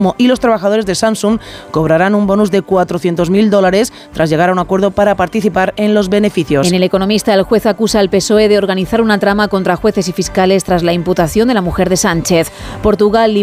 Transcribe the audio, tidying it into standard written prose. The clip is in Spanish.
y los trabajadores de Samsung cobrarán un bonus de $400.000 tras llegar a un acuerdo para participar en los beneficios. En El Economista, el juez acusa al PSOE de organizar una trama contra jueces y fiscales tras la imputación de la mujer de Sánchez. Portugal